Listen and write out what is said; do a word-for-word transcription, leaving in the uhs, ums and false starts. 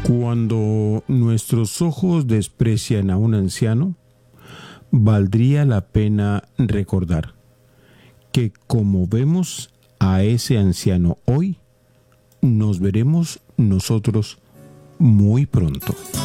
Cuando nuestros ojos desprecian a un anciano, valdría la pena recordar que como vemos a ese anciano hoy, nos veremos nosotros muy pronto.